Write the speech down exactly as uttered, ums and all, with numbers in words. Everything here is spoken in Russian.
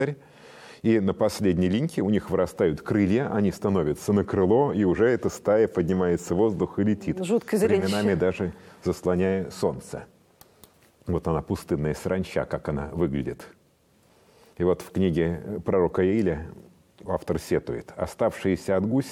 И на последней линьке у них вырастают крылья, они становятся на крыло, и уже эта стая поднимается в воздух и летит. Жуткое зрелище. Временами даже заслоняя солнце. Вот она, пустынная саранча, как она выглядит. И вот в книге пророка Ииля автор сетует: оставшиеся от гуся